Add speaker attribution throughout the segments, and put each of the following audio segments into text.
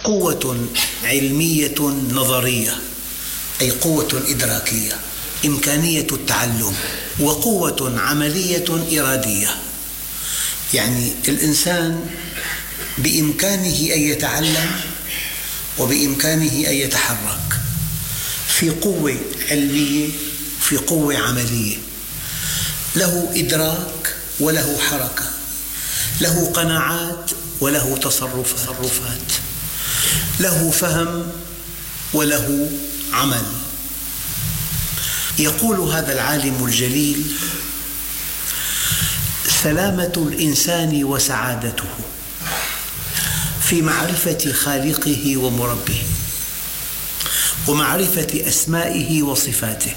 Speaker 1: قوة علمية نظرية، أي قوة إدراكية إمكانية التعلم، وقوة عملية إرادية، يعني الإنسان بإمكانه أن يتعلم وبإمكانه أن يتحرك، في قوة علمية في قوة عملية، له إدراك وله حركة، له قناعات وله تصرفات، له فهم وله عمل. يقول هذا العالم الجليل: سلامة الإنسان وسعادته في معرفة خالقه ومربيه، ومعرفة أسمائه وصفاته،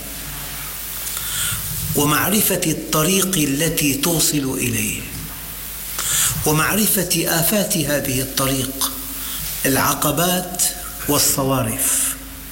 Speaker 1: ومعرفة الطريق التي توصل إليه، ومعرفة آفات هذه الطريق، العقبات والصوارف،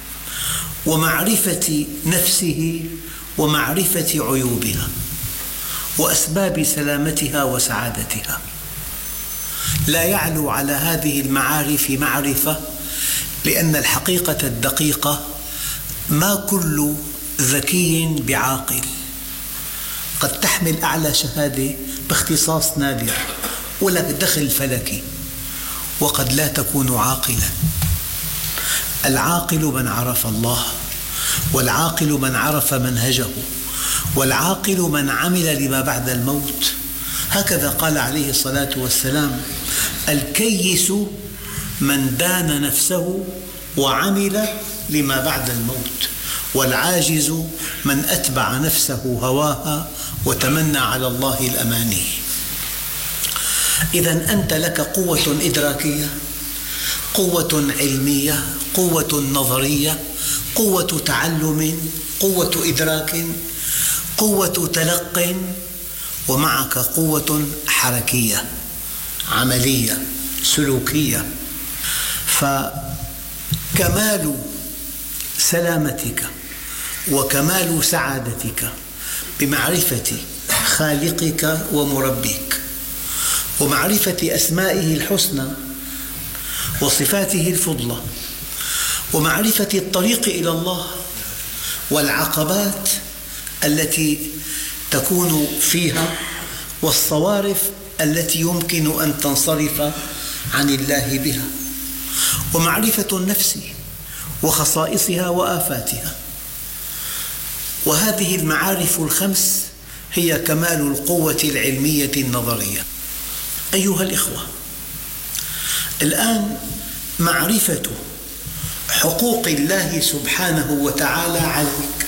Speaker 1: ومعرفة نفسه ومعرفة عيوبها وأسباب سلامتها وسعادتها. لا يعلو على هذه المعارف معرفة، لأن الحقيقة الدقيقة ما كل ذكي بعاقل. قد تحمل أعلى شهادة باختصاص نادر ولك دخل فلكي، وقد لا تكون عاقلا. العاقل من عرف الله، والعاقل من عرف منهجه، والعاقل من عمل لما بعد الموت. هكذا قال عليه الصلاة والسلام: الكيس من دان نفسه وعمل لما بعد الموت، والعاجز من أتبع نفسه هواها وتمنى على الله الأماني. إذن أنت لك قوة إدراكية، قوة علمية، قوة نظرية، قوة تعلم، قوة إدراك، قوة تلق، ومعك قوة حركية عملية سلوكية. فكمال سلامتك وكمال سعادتك بمعرفة خالقك ومربيك، ومعرفة أسمائه الحسنى وصفاته الفضلى، ومعرفة الطريق إلى الله والعقبات التي تكون فيها والصوارف التي يمكن أن تنصرف عن الله بها، ومعرفة النفس وخصائصها وآفاتها. وهذه المعارف الخمس هي كمال القوة العلمية النظرية. أيها الإخوة، الآن معرفة حقوق الله سبحانه وتعالى عليك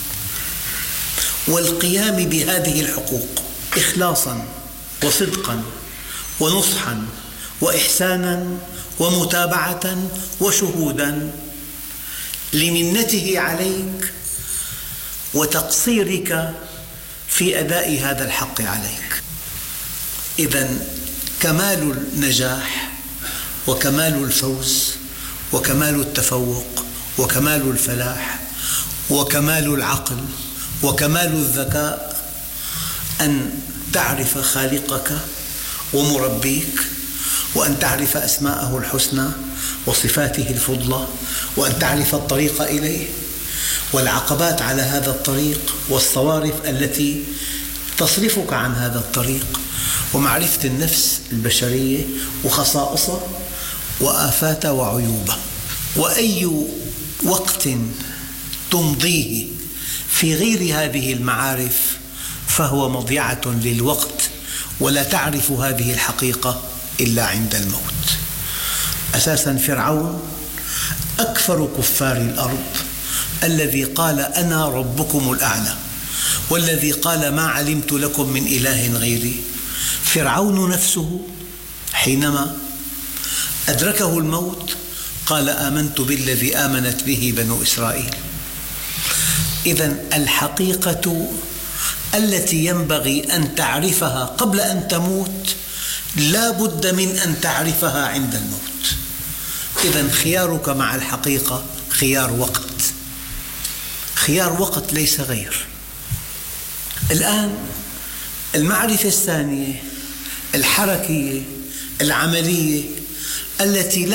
Speaker 1: والقيام بهذه الحقوق إخلاصاً وصدقاً ونصحاً وإحساناً ومتابعة وشهوداً لمنته عليك وتقصيرك في أداء هذا الحق عليك. إذن كمال النجاح وكمال الفوز وكمال التفوق وكمال الفلاح وكمال العقل وكمال الذكاء أن تعرف خالقك ومربيك، وأن تعرف أسماءه الحسنى وصفاته الفضلى، وأن تعرف الطريق إليه والعقبات على هذا الطريق والصوارف التي تصرفك عن هذا الطريق، ومعرفة النفس البشرية وخصائصها وآفاتها وعيوبها. وأي وقت تمضيه في غير هذه المعارف فهو مضيعة للوقت، ولا تعرف هذه الحقيقة إلا عند الموت. أساساً فرعون أكثر كفار الأرض، الذي قال أنا ربكم الأعلى، والذي قال ما علمت لكم من إله غيري. فرعون نفسه حينما أدركه الموت قال آمنت بالذي آمنت به بنو إسرائيل. إذن الحقيقة التي ينبغي أن تعرفها قبل أن تموت لا بد من أن تعرفها عند الموت. إذن خيارك مع الحقيقة خيار وقت، خيار وقت ليس غير. الآن المعرفة الثانية الحركية العملية التي